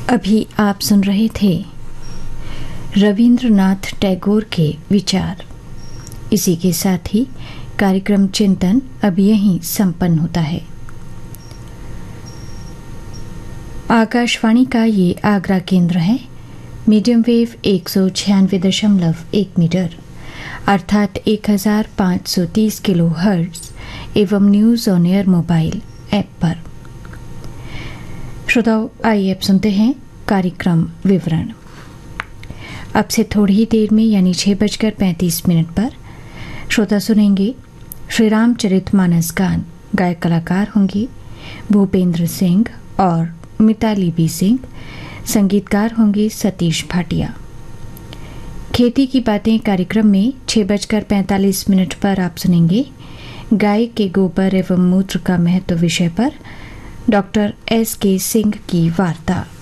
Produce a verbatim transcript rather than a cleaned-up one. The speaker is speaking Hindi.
अभी आप सुन रहे थे रविंद्रनाथ टैगोर के विचार। इसी के साथ ही कार्यक्रम चिंतन अब यहीं संपन्न होता है। आकाशवाणी का ये आगरा केंद्र है। मीडियम वेव एक सौ छियानवे दशमलव एक मीटर अर्थात एक हजार पाँच सौ तीस किलो हर्ट्ज एवं news on air mobile app पर। श्रोताओं, आइए अब सुनते हैं कार्यक्रम विवरण। अब से थोड़ी ही देर में यानी छह बजकर पैंतीस मिनट पर श्रोता सुनेंगे श्री रामचरितमानस गान। गायक कलाकार होंगे भूपेंद्र सिंह और मिताली बी सिंह। संगीतकार होंगे सतीश भाटिया। खेती की बातें कार्यक्रम में छह बजकर पैंतालीस मिनट पर आप सुनेंगे गाय के गोबर एवं मूत्र का महत्व विषय पर डॉक्टर एस के सिंह की वार्ता।